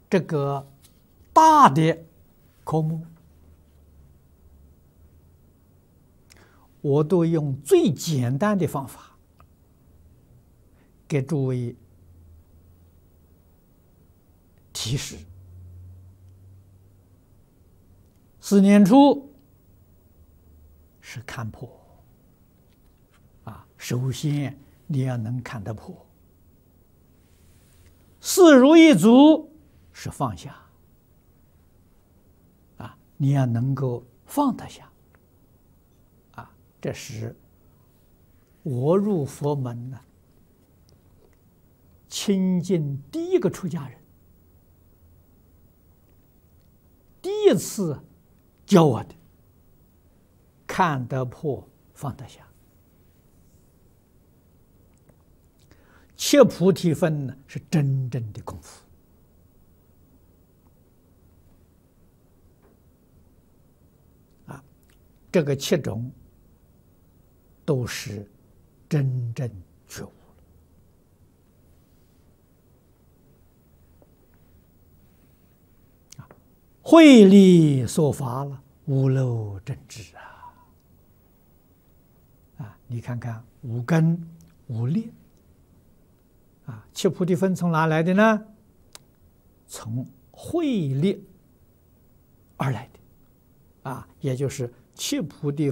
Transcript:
这个大的科目，我都用最简单的方法给诸位提示。4年初是看破首先你要能看得破。4如意足是放下你要能够放得下这是我入佛门呢亲近第一个出家人，第一次教我的，看得破，放得下。切菩提分呢，是真正的功夫这个7种都是真正觉悟了慧力所发了，无漏正知你看看五根五力切菩提分从哪来的呢？从慧力而来的也就是切菩提